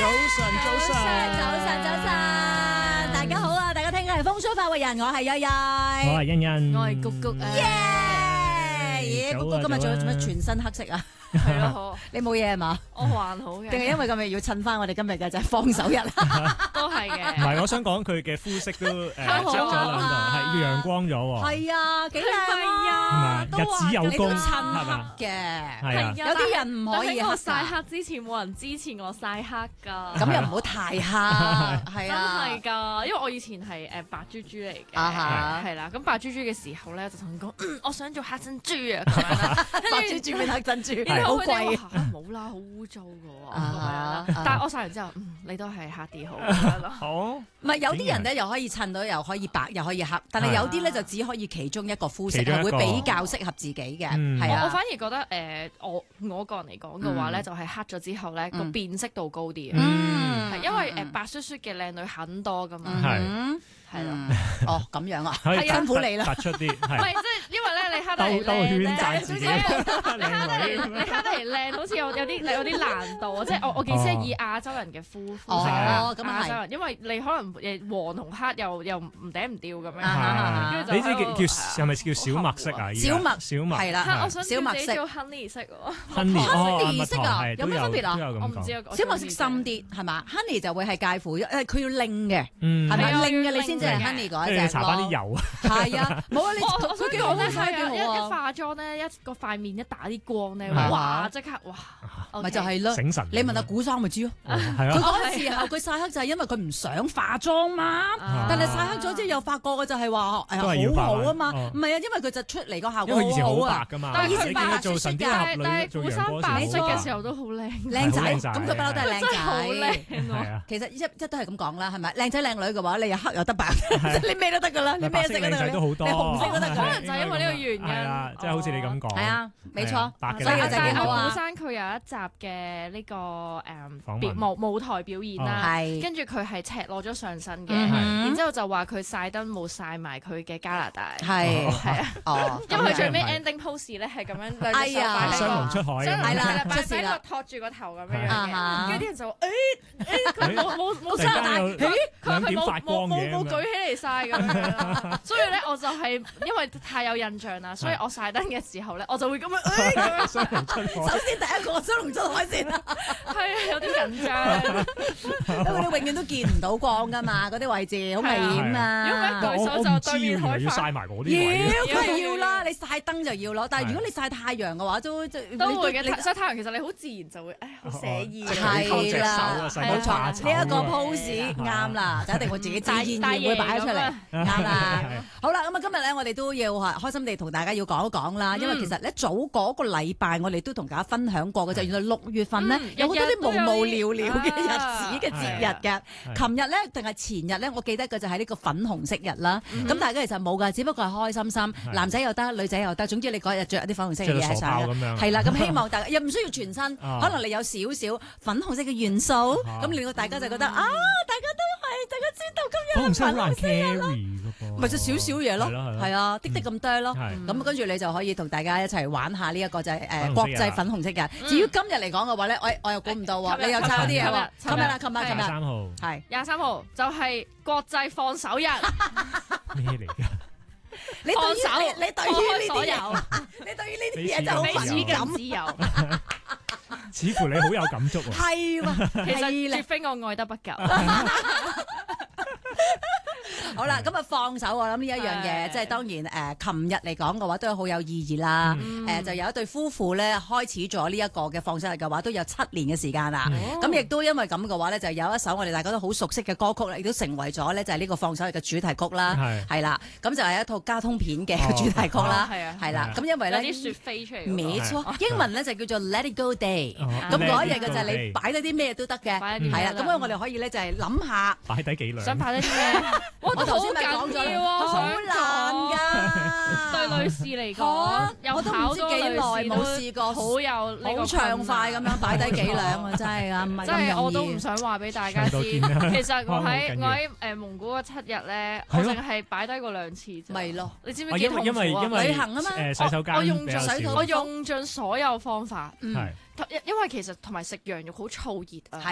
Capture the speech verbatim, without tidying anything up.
晨，早晨， 早晨，早晨，大家好啊！大家聽緊係風騷快活人，我係欣欣， 我係欣欣， 我係谷谷啊！ 耶！咦，谷谷今日做咗做咩全身黑色啊？ 係咯， 你冇嘢係嘛？ 我還好嘅， 定係因為今日要襯翻我哋今日嘅就係放手日啦？ 都係嘅。 唔係，我想講佢嘅膚色都誒好着咗兩度， 啊係陽光咗喎。 係啊，幾靚係啊！ 啊， 係咪日子有功你都襯係嘛黑嘅， 係啊， 有啲人唔可以黑喺我曬㗎， 黑之前冇人支持我曬黑㗎。 咁又唔好太黑，係真啊， 係㗎，因為我以前係誒白豬豬嚟嘅， 啊哈係啦。咁白豬豬嘅時候咧，就同佢講：嗯，我想做黑珍珠啊！咁樣啦， 白豬豬變黑珍珠， 然後好貴。 嚇冇啦，好污糟㗎喎，咁樣啊啦。但係我曬完之後，嗯，你都係黑啲好咁樣咯。 好， 唔係有啲人咧又可以襯到，又可以白，又可以黑，但係有啲咧就只可以其中一個膚色係會比較適合自己嘅， 嗯係啊。 我我反而覺得誒，我我個人嚟講嘅話咧，就係黑咗之後咧個辨識度高啲啊， 嗯係因為誒白雪雪嘅靚女很多噶嘛， 係嗯係啦， 哦咁樣啊， 可以辛苦你啦。 突出啲， 唔係係即係因為咧你黑得嚟兜兜個圈靚咧， 讚自己， 你黑得嚟靚女。 你黑得嚟靚，好似有有啲有啲難度啊！即係我我意思係以亞洲人嘅膚膚色啦， 哦咁啊係亞洲人，因為你可能誒黃同黑又又唔頂唔掉咁啊樣，跟住你知叫就喺度叫係咪叫小麥色啊？依家小麥小麥係啦嚇我想小麥色自己叫 honey 色喎。 ，honey 哦， honey 蜜色啊糖係有咩分別啊都有咁講。 我唔知啊， 小麥色深啲係嘛？honey 就會係介乎誒佢要擰嘅， 嗯， 係咪係啊擰嘅你要先至係擰嘅 honey 嗰跟住一隻搽翻啲咯。 油啊， 係啊，冇啊你我我想佢幾好講咧， 睇幾係啊，一一好啊。 化妝咧，一個塊面一打啲光咧， 係哇！即刻哇， 咪就係咯， 醒神。 你問下古生咪知咯。 係佢啊， 嗰陣時候佢曬黑就係因為佢唔想化妝嘛， 啊但係曬黑咗之後又發覺嘅就係話都係要誒化翻好好啊嘛， 哦唔係啊，因為佢就出嚟個效因果為以前好白好好啊， 噶嘛， 但係你佢白見佢做神雕但俠侶係但係做陽古生白光時候好色嘅時候都好靚， 靚仔， 係好靚仔咁佢不嬲都係靚真係好仔。 靚喎。 係啊， 其實一一都係咁講啦，係咪？靚仔靚女嘅話，你又黑又得白，你咩都得噶啦，你咩白色靚色都得㗎仔都好多， 你紅色都得㗎可能就係因為呢個原因係啊，即係好似你咁講， 係啊，冇錯。 白嘅所以就但係幾好啊阿古生佢有一集嘅呢個誒訪問表舞舞台表演啦， 係跟住佢係赤裸咗上身嘅， 嗯哼然之後就話佢曬燈冇曬埋佢嘅加拿大， 係係啊， 哦， 因為佢最尾咁樣 ending pose 咧係咁樣兩隻手哎呀擺喺雙龍個。 出海咁將係啦， 樣， 擺出事啦喺個托住個頭咁樣啊樣哈嘅，跟住啲人就話誒誒佢冇冇冇突然間有曬，佢佢話佢冇兩點發光冇嘅咁樣， 冇冇舉起嚟曬咁樣啦，所以咧我就係因為太有印象啦，所以我曬燈嘅時候咧我就會咁樣誒咁樣， 雙龍出首海， 先第一個雙龍出海先啦， 係啊有啲緊張。 因為你永遠都見唔到光噶嘛，嗰啲位置好危險啊。 如果唔係我我唔知原來要曬埋嗰啲位嘅， 要梗係要啦，你曬燈就要咯。但係如果你曬太陽嘅話，都都都會嘅， 你曬太陽其實你好自然就會，誒好寫意嘅。 係啦， 手啊冇錯，呢一個啊 pose 啱啦，就一定會自己自然大然會擺咗出嚟， 大啱啦係。 好啦，咁啊今日咧，我哋都要係開心地同大家要講一講啦，因為其實咧早嗰個禮拜我哋都同大家分享過嘅就係原來六月份咧嗯有好多啲無無聊日日聊嘅日都有啲子嘅節日嘅。 係琴日咧定係前日咧，我記得嘅就係呢個粉紅色日啦。咁大家其實冇㗎，只不過係開心心，男仔又得，女仔又得，總之你嗰日着一啲粉紅色嘅着到嘢上傻炮咁樣係啦，咁希望大家又唔需要全身， 啊可能你有少少粉紅色嘅元素，咁令到大家就覺得啊，大家都係，大家知道今日粉紅色好難粉紅色日啦 carry 嘅噃， 咪就少少嘢咯係咯係，咯係啊，滴滴咁多咯。 係咁跟住你就可以同大家一齊玩下呢一個就係誒粉紅色日國際粉紅色日。至於今日嚟講嘅話咧，我我又估唔到喎， 琴日你又抄啲嘢喎。 琴日琴日啦，琴日， 係琴日廿三號係。 廿三號就係國際放手日， 咩嚟㗎？ 你對於放手你你對於呢啲放開所有嘢，你對於呢啲嘢就好彼此敏感嘅。自由。 似乎你好有感觸喎。 係喎， 其實係啦絕非我愛得不夠。 好啦，咁啊放手我諗呢一樣嘢， 係即係當然誒，琴日嚟講嘅話都係好有意義啦。誒就有一對夫婦咧開始咗呢一個嘅放手日嘅話，都有七年嘅時間啦。咁亦都因為咁嘅話咧，就有一首我哋大家都好熟悉嘅歌曲啦，亦都成為咗咧就係呢個放手日嘅主題曲啦。 係係啦，咁就係一套卡通片嘅主題曲啦。 係啊係啦，咁因為咧有啲雪飛出嚟嗰個。 沒錯，英文咧就叫做 Let It Go Day。 哦咁嗰一日嘅 Let it 就 go 係你 day 擺低啲咩都得嘅， 擺低啲係啦。 咩都得咁我哋可以咧就係諗下。 擺低幾兩？ 想拍啲咩？我我頭先咪講咗啦，好難㗎。 對女士嚟講嚇， 有我都唔知幾耐冇試過好有呢個好暢快咁樣擺低幾兩啊！真係啊，唔係真咁容易係我都唔。想話俾大家知。 長到見啦其實我喺可能好緊要我喺誒蒙古嗰七日咧，我係咯淨係擺低過兩次啫。 咪咯， 你知唔哦知幾痛因為因為苦啊？ 因為旅行啊嘛誒洗手間我用盡比較少水土我用盡所有方法， 嗯係因因為其實同埋食羊肉好燥熱啊。